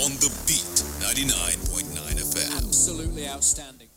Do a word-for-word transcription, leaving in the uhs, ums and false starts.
On the Beat ninety-nine point nine F M. Absolutely outstanding.